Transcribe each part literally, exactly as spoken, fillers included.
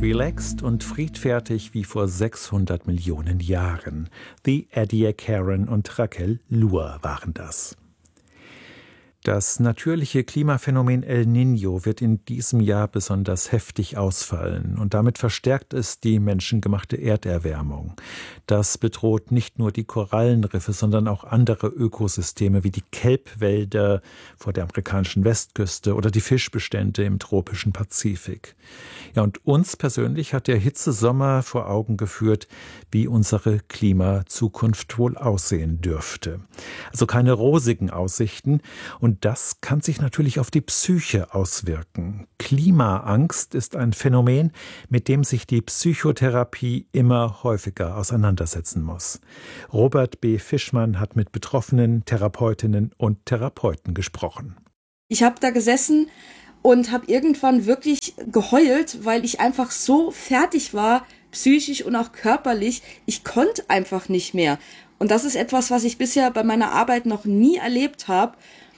Relaxed und friedfertig wie vor sechshundert Millionen Jahren. The Ediacaran und Raquel Luhr waren das. Das natürliche Klimaphänomen El Niño wird in diesem Jahr besonders heftig ausfallen und damit verstärkt es die menschengemachte Erderwärmung. Das bedroht nicht nur die Korallenriffe, sondern auch andere Ökosysteme wie die Kelbwälder vor der amerikanischen Westküste oder die Fischbestände im tropischen Pazifik. Ja, und uns persönlich hat der Hitzesommer vor Augen geführt, wie unsere Klimazukunft wohl aussehen dürfte. Also keine rosigen Aussichten. Und das kann sich natürlich auf die Psyche auswirken. Klimaangst ist ein Phänomen, mit dem sich die Psychotherapie immer häufiger auseinandersetzen muss. Robert B. Fischmann hat mit Betroffenen, Therapeutinnen und Therapeuten gesprochen. Ich habe da gesessen und habe irgendwann wirklich geheult, weil ich einfach so fertig war, psychisch und auch körperlich. Ich konnte einfach nicht mehr. Und das ist etwas, was ich bisher bei meiner Arbeit noch nie erlebt habe.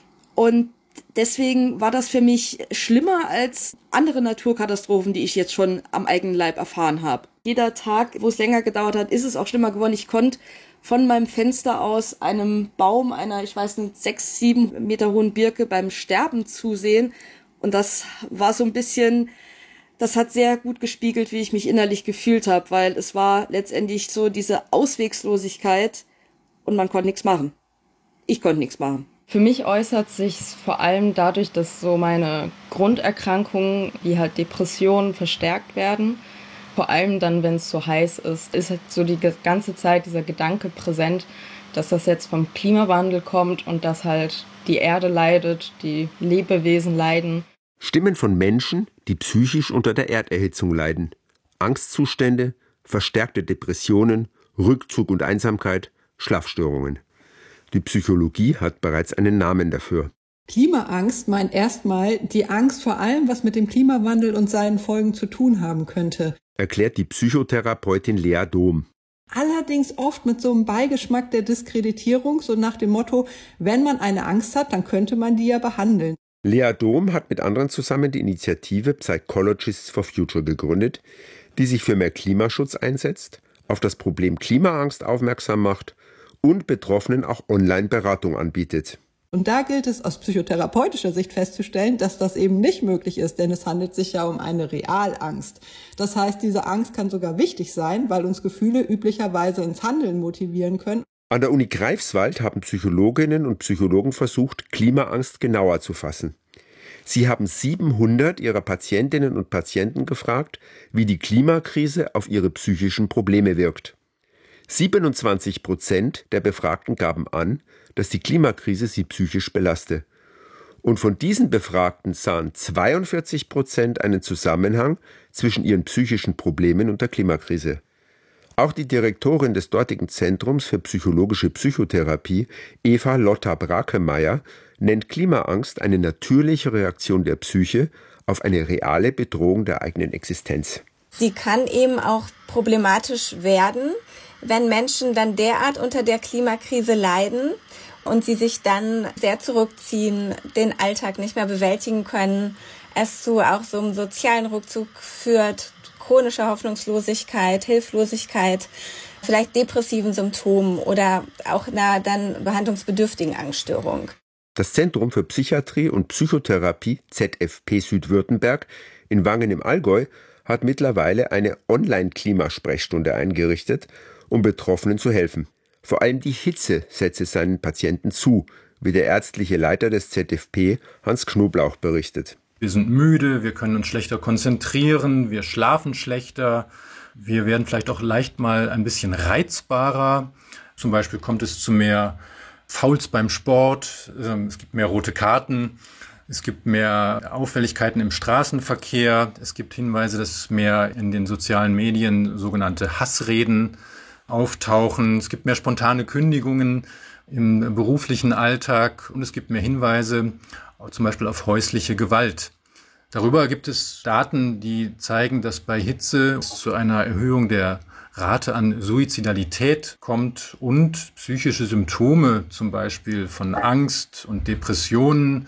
Und deswegen war das für mich schlimmer als andere Naturkatastrophen, die ich jetzt schon am eigenen Leib erfahren habe. Jeder Tag, wo es länger gedauert hat, ist es auch schlimmer geworden. Ich konnte von meinem Fenster aus einem Baum, einer, ich weiß nicht, sechs, sieben Meter hohen Birke beim Sterben zusehen. Und das war so ein bisschen, das hat sehr gut gespiegelt, wie ich mich innerlich gefühlt habe, weil es war letztendlich so diese Ausweglosigkeit und man konnte nichts machen. Ich konnte nichts machen. Für mich äußert sich vor allem dadurch, dass so meine Grunderkrankungen, wie halt Depressionen, verstärkt werden. Vor allem dann, wenn es so heiß ist, ist halt so die ganze Zeit dieser Gedanke präsent, dass das jetzt vom Klimawandel kommt und dass halt die Erde leidet, die Lebewesen leiden. Stimmen von Menschen, die psychisch unter der Erderhitzung leiden. Angstzustände, verstärkte Depressionen, Rückzug und Einsamkeit, Schlafstörungen. Die Psychologie hat bereits einen Namen dafür. Klimaangst meint erstmal die Angst vor allem, was mit dem Klimawandel und seinen Folgen zu tun haben könnte, erklärt die Psychotherapeutin Lea Dom. Allerdings oft mit so einem Beigeschmack der Diskreditierung, so nach dem Motto, wenn man eine Angst hat, dann könnte man die ja behandeln. Lea Dom hat mit anderen zusammen die Initiative Psychologists for Future gegründet, die sich für mehr Klimaschutz einsetzt, auf das Problem Klimaangst aufmerksam macht und Betroffenen auch Online-Beratung anbietet. Und da gilt es aus psychotherapeutischer Sicht festzustellen, dass das eben nicht möglich ist, denn es handelt sich ja um eine Realangst. Das heißt, diese Angst kann sogar wichtig sein, weil uns Gefühle üblicherweise ins Handeln motivieren können. An der Uni Greifswald haben Psychologinnen und Psychologen versucht, Klimaangst genauer zu fassen. Sie haben siebenhundert ihrer Patientinnen und Patienten gefragt, wie die Klimakrise auf ihre psychischen Probleme wirkt. siebenundzwanzig Prozent der Befragten gaben an, dass die Klimakrise sie psychisch belaste. Und von diesen Befragten sahen zweiundvierzig Prozent einen Zusammenhang zwischen ihren psychischen Problemen und der Klimakrise. Auch die Direktorin des dortigen Zentrums für psychologische Psychotherapie, Eva Lotta Brakemeyer, nennt Klimaangst eine natürliche Reaktion der Psyche auf eine reale Bedrohung der eigenen Existenz. Sie kann eben auch problematisch werden, wenn Menschen dann derart unter der Klimakrise leiden und sie sich dann sehr zurückziehen, den Alltag nicht mehr bewältigen können, es zu auch so einem sozialen Rückzug führt, chronische Hoffnungslosigkeit, Hilflosigkeit, vielleicht depressiven Symptomen oder auch einer dann behandlungsbedürftigen Angststörung. Das Zentrum für Psychiatrie und Psychotherapie Z F P Südwürttemberg in Wangen im Allgäu hat mittlerweile eine Online-Klimasprechstunde eingerichtet, um Betroffenen zu helfen. Vor allem die Hitze setze seinen Patienten zu, wie der ärztliche Leiter des Z F P, Hans Knoblauch, berichtet. Wir sind müde, wir können uns schlechter konzentrieren, wir schlafen schlechter, wir werden vielleicht auch leicht mal ein bisschen reizbarer. Zum Beispiel kommt es zu mehr Fouls beim Sport, es gibt mehr rote Karten, es gibt mehr Auffälligkeiten im Straßenverkehr, es gibt Hinweise, dass mehr in den sozialen Medien sogenannte Hassreden auftauchen, es gibt mehr spontane Kündigungen im beruflichen Alltag und es gibt mehr Hinweise zum Beispiel auf häusliche Gewalt. Darüber gibt es Daten, die zeigen, dass bei Hitze es zu einer Erhöhung der Rate an Suizidalität kommt und psychische Symptome, zum Beispiel von Angst und Depressionen,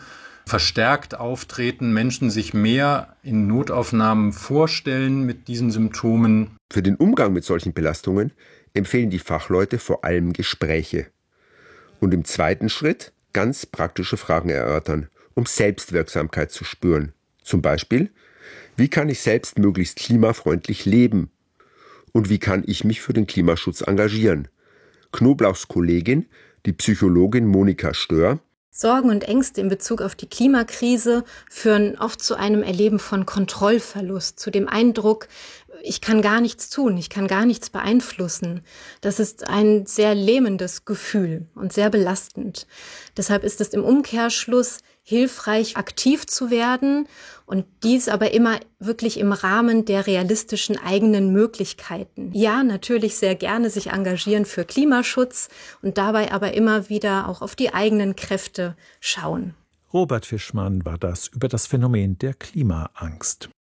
verstärkt auftreten, Menschen sich mehr in Notaufnahmen vorstellen mit diesen Symptomen. Für den Umgang mit solchen Belastungen empfehlen die Fachleute vor allem Gespräche. Und im zweiten Schritt ganz praktische Fragen erörtern, um Selbstwirksamkeit zu spüren. Zum Beispiel, wie kann ich selbst möglichst klimafreundlich leben? Und wie kann ich mich für den Klimaschutz engagieren? Knoblauchs Kollegin, die Psychologin Monika Stör: Sorgen und Ängste in Bezug auf die Klimakrise führen oft zu einem Erleben von Kontrollverlust, zu dem Eindruck, ich kann gar nichts tun, ich kann gar nichts beeinflussen. Das ist ein sehr lähmendes Gefühl und sehr belastend. Deshalb ist es im Umkehrschluss hilfreich, aktiv zu werden und dies aber immer wirklich im Rahmen der realistischen eigenen Möglichkeiten. Ja, natürlich sehr gerne sich engagieren für Klimaschutz und dabei aber immer wieder auch auf die eigenen Kräfte schauen. Robert Fischmann war das über das Phänomen der Klimaangst.